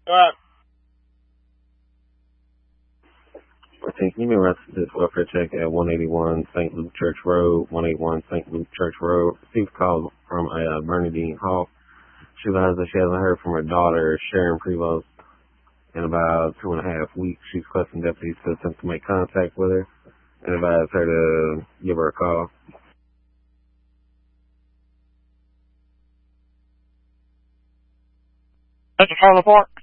All right. Can you be arrested this welfare check at 181 St. Luke Church Road, 181 St. Luke Church Road? Received call from Bernadine Hall. She realized that she hasn't heard from her daughter, Sharon Prevost, in about 2.5 weeks. She's requesting deputies to attempt to make contact with her and advise her to give her a call. That's a trailer park.